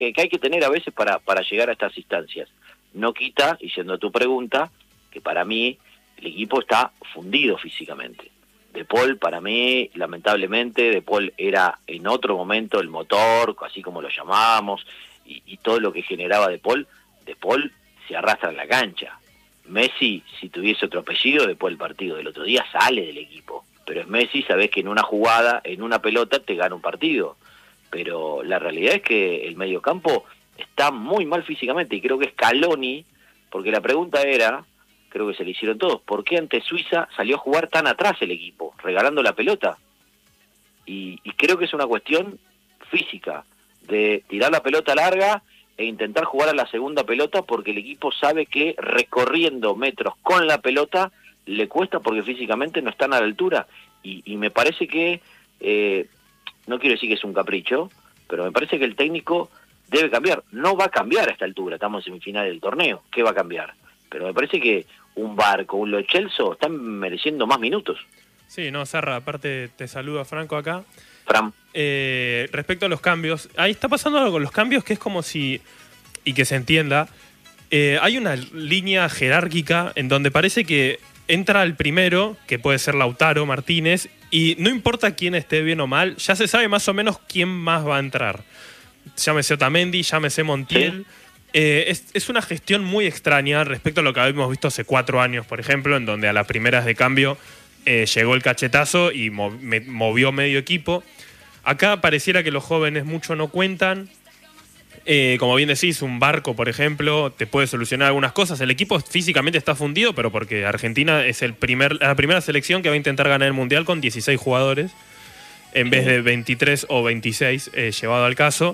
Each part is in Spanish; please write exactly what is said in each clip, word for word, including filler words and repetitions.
que, que hay que tener a veces para, para llegar a estas instancias. No quita, y siendo tu pregunta, que para mí el equipo está fundido físicamente. De Paul, para mí, lamentablemente, De Paul era en otro momento el motor, así como lo llamábamos, y, y todo lo que generaba De Paul, De Paul se arrastra en la cancha. Messi, si tuviese otro apellido, después del partido del otro día, sale del equipo. Pero es Messi, sabés que en una jugada, en una pelota, te gana un partido. Pero la realidad es que el mediocampo está muy mal físicamente, y creo que Scaloni, porque la pregunta era, creo que se le hicieron todos, ¿por qué ante Suiza salió a jugar tan atrás el equipo, regalando la pelota? Y, y creo que es una cuestión física, de tirar la pelota larga e intentar jugar a la segunda pelota, porque el equipo sabe que recorriendo metros con la pelota le cuesta, porque físicamente no están a la altura. Y, y me parece que, eh, no quiero decir que es un capricho, pero me parece que el técnico debe cambiar. No va a cambiar a esta altura, estamos en semifinal del torneo, ¿qué va a cambiar? Pero me parece que un Barco, un Lo Celso están mereciendo más minutos. Sí, no, Sarra, aparte te saludo a Franco acá. Fran. Eh, respecto a los cambios, ahí está pasando algo con los cambios que es como si, y que se entienda, eh, hay una línea jerárquica en donde parece que entra el primero, que puede ser Lautaro Martínez, y no importa quién esté bien o mal, ya se sabe más o menos quién más va a entrar. Llámese Otamendi, llámese Montiel. ¿Sí? Eh, es, es una gestión muy extraña respecto a lo que habíamos visto hace cuatro años, por ejemplo, en donde a las primeras de cambio eh, llegó el cachetazo y mov, me, movió medio equipo. Acá pareciera que los jóvenes mucho no cuentan. Eh, como bien decís, un Barco, por ejemplo, te puede solucionar algunas cosas. El equipo físicamente está fundido, pero porque Argentina es el primer, la primera selección que va a intentar ganar el Mundial con dieciséis jugadores, en vez de veintitrés o veintiséis, eh, llevado al caso.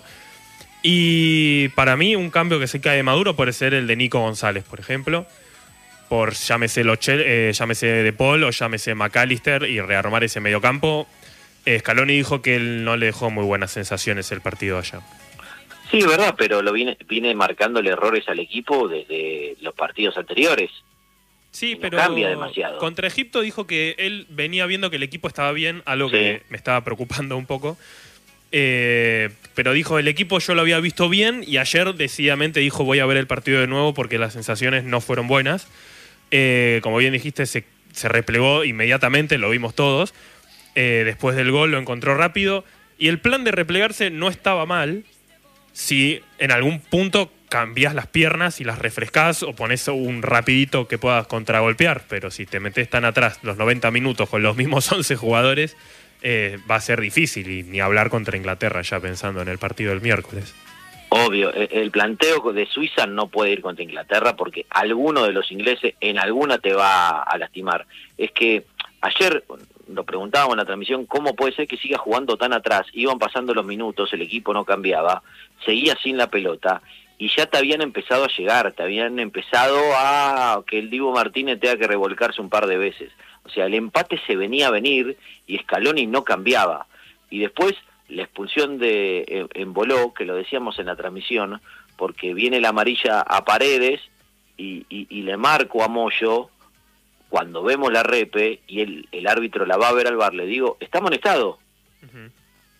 Y para mí un cambio que se cae de maduro puede ser el de Nico González, por ejemplo, por llámese, Lochel, eh, llámese De Paul o llámese McAllister, y rearmar ese mediocampo. Eh, Scaloni dijo que él no le dejó muy buenas sensaciones el partido allá. Sí, verdad, pero lo viene, viene marcándole errores al equipo desde los partidos anteriores. Sí, no pero cambia demasiado. Contra Egipto dijo que él venía viendo que el equipo estaba bien, algo sí. que me estaba preocupando un poco. Eh, pero dijo, el equipo yo lo había visto bien, y ayer decididamente dijo, voy a ver el partido de nuevo porque las sensaciones no fueron buenas. Eh, como bien dijiste, se, se replegó inmediatamente, lo vimos todos. Eh, después del gol lo encontró rápido, y el plan de replegarse no estaba mal si en algún punto cambiás las piernas y las refrescás o pones un rapidito que puedas contragolpear, pero si te metés tan atrás los noventa minutos con los mismos once jugadores, Eh, va a ser difícil, y ni hablar contra Inglaterra, ya pensando en el partido del miércoles. Obvio, el planteo de Suiza no puede ir contra Inglaterra, porque alguno de los ingleses en alguna te va a lastimar. Es que ayer lo preguntábamos en la transmisión, ¿cómo puede ser que siga jugando tan atrás? Iban pasando los minutos, el equipo no cambiaba, seguía sin la pelota, y ya te habían empezado a llegar, te habían empezado a que el Dibu Martínez tenga que revolcarse un par de veces. O sea, el empate se venía a venir y Scaloni no cambiaba. Y después la expulsión de Embolo, que lo decíamos en la transmisión, porque viene la amarilla a Paredes y, y, y le marco a Moyo, cuando vemos la repe y el, el árbitro la va a ver al V A R, le digo, está amonestado. Uh-huh.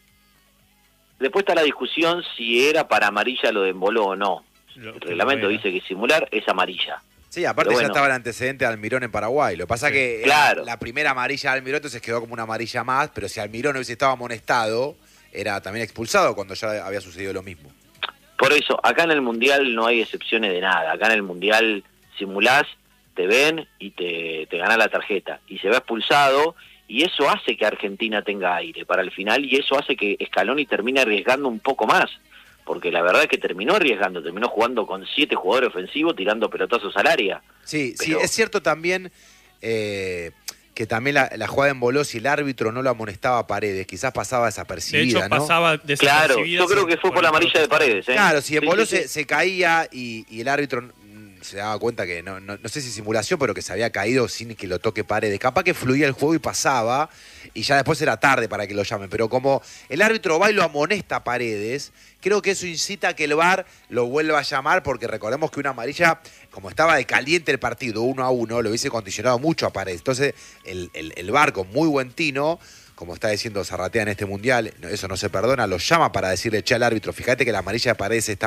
Después está la discusión si era para amarilla lo de Embolo o no. Lo el reglamento dice que simular es amarilla. Sí, aparte bueno, ya estaba el antecedente de Almirón en Paraguay. Lo que pasa es que claro. la primera amarilla de Almirón entonces quedó como una amarilla más, pero si Almirón hubiese estado amonestado, era también expulsado cuando ya había sucedido lo mismo. Por eso, acá en el Mundial no hay excepciones de nada. Acá en el Mundial simulás, te ven y te, te ganan la tarjeta. Y se va expulsado, y eso hace que Argentina tenga aire para el final, y eso hace que Scaloni termine arriesgando un poco más. Porque la verdad es que terminó arriesgando, terminó jugando con siete jugadores ofensivos, tirando pelotazos al área. Sí, Pero... sí, es cierto también eh, que también la, la jugada en Boló, si el árbitro no lo amonestaba a Paredes, quizás pasaba desapercibida, de hecho, ¿no? pasaba desapercibida. Claro, yo creo que fue por la amarilla de Paredes, ¿eh? Claro, si en sí, Boló sí, se, sí. se caía y, y el árbitro se daba cuenta que, no, no, no sé si simulación, pero que se había caído sin que lo toque Paredes. Capaz que fluía el juego y pasaba, y ya después era tarde para que lo llamen. Pero como el árbitro va y lo amonesta a Paredes, creo que eso incita a que el V A R lo vuelva a llamar, porque recordemos que una amarilla, como estaba de caliente el partido, uno a uno, lo hubiese condicionado mucho a Paredes. Entonces, el, el, el V A R con muy buen tino como está diciendo Zarratea en este mundial, eso no se perdona, lo llama para decirle, che, al árbitro, fíjate que la amarilla de Paredes está